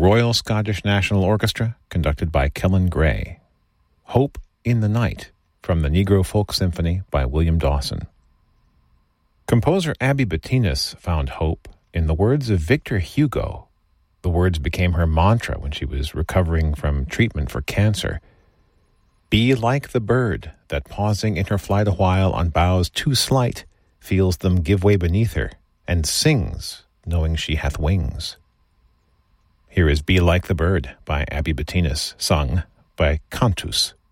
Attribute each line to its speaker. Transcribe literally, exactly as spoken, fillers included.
Speaker 1: Royal Scottish National Orchestra, conducted by Kellen Gray. Hope in the Night, from the Negro Folk Symphony by William Dawson. Composer Abby Bettinas found hope in the words of Victor Hugo. The words became her mantra when she was recovering from treatment for cancer. Be like the bird that, pausing in her flight a while on boughs too slight, feels them give way beneath her, and sings, knowing she hath wings. Here is Be Like the Bird by Abby Bettinas, sung by Cantus.